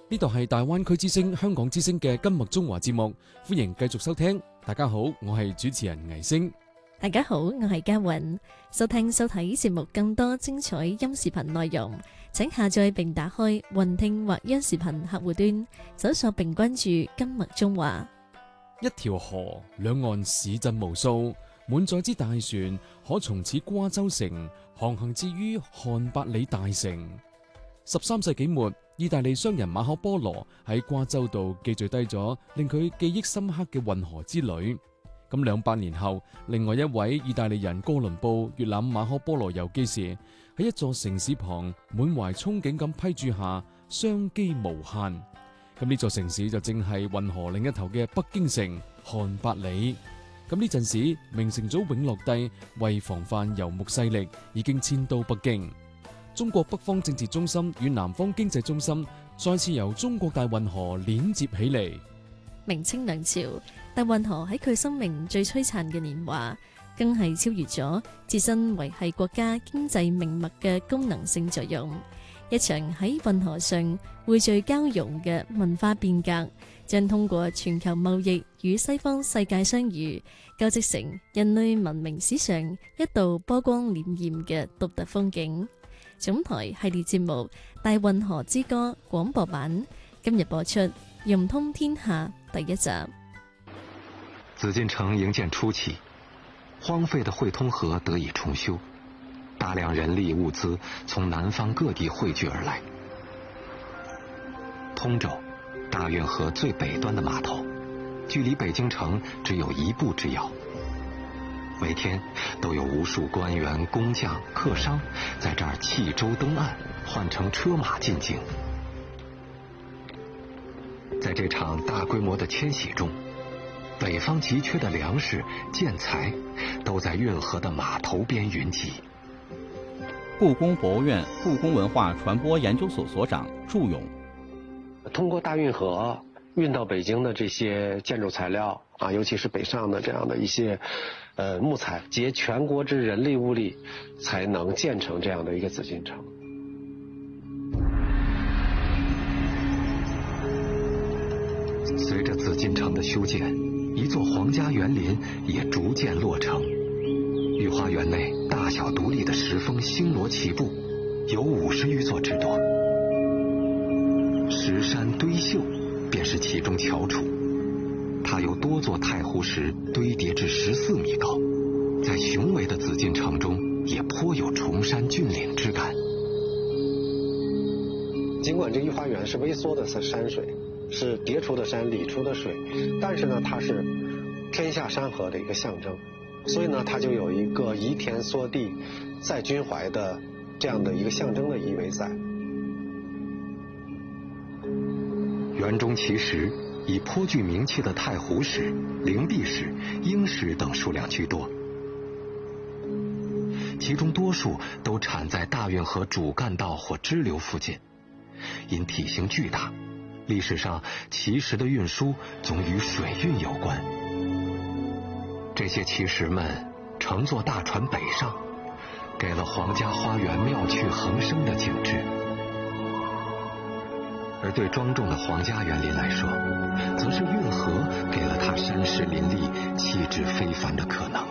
呢度係大灣區之聲、香港之聲嘅今麥中華節目，歡迎繼續收聽。大家好，我係主持人倪星。 大家好，我係嘉韻。收聽收睇節目更多精彩音視頻內容，請下載並打開雲聽或音視頻客戶端，搜索並關注今麥中華。 一條河，兩岸市鎮無數，滿載之大船可從此瓜州城航行至於漢百里大城。13世紀末，意大利商人馬可波羅喺瓜州度記敘低咗令佢記憶深刻嘅運河之旅。咁200年後，另外一位意大利人哥倫布閱覽馬可波羅遊記時，喺一座城市旁滿懷憧憬咁批注下商機無限。咁呢座城市就正係運河另一頭嘅北京城漢百里。咁呢陣時，明成祖永樂帝為防範游牧勢力，已經遷到北京。中國北方政治中心與南方經濟中心再次由中國大運河連接起嚟。 明清兩朝，大運河喺佢生命最璀璨嘅年華，更係超越咗自身維繫國家經濟命脈嘅功能性作用。一場喺運河上匯聚交融嘅文化變革，將通過全球貿易與西方世界相遇，交織成人類文明史上一道波光粼粼嘅獨特風景。總台系列節目《大運河之歌》廣播版今日播出《融通天下》第一集。 紫禁城營建初期，荒廢的匯通河得以重修，大量人力物資從南方各地匯聚而來。通州，大運河最北端的碼頭，距離北京城只有1步之遙。每天都有無數官員、工匠、客商在這兒棄舟登岸，換乘車馬進京。在這場大規模的遷徙中，北方急缺的糧食、建材都在運河的碼頭邊雲集。 故宮博物院故宮文化傳播研究所所長祝勇， 通過大運河運到北京的這些建築材料啊，尤其是北上的這樣的一些木材，集全國之人力物力，才能建成這樣的一個紫禁城。 隨着紫禁城的修建，一座皇家園林也逐漸落成。御花園內大小獨立的石峰星羅棋布，有50餘座之多。石山堆秀便是其中翹楚。它有多座太湖石堆疊至14米高，在雄偉的紫禁城中也頗有崇山峻嶺之感。 儘管這御花園是微縮的山水，是疊出的山理出的水，但是呢，它是天下山河的一個象徵，所以呢，它就有一個移田縮地在君懷的這樣的一個象徵的意味在。 園中其實以頗具名氣的太湖石、靈璧石、鷹石等數量居多，其中多數都產在大運河主幹道或支流附近，因體型巨大，歷史上奇石的運輸總與水運有關。這些奇石們乘坐大船北上，給了皇家花園妙趣橫生的景致。而對莊重的皇家園林來說，則是運河給了它山勢林立、氣質非凡的可能。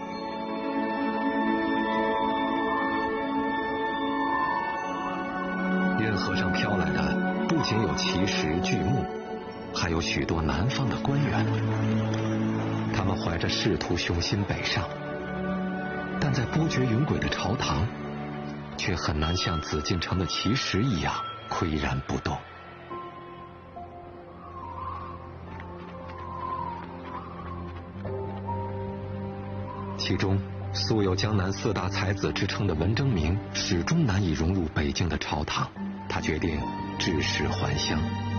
運河上飄來的不僅有奇石巨木，還有許多南方的官員，他們懷着仕途雄心北上，但在波譎雲軌的朝堂，卻很難像紫禁城的奇石一樣巋然不動。其中，素有江南4大才子之稱的文徵明始終難以融入北京的朝堂，他決定致仕還鄉。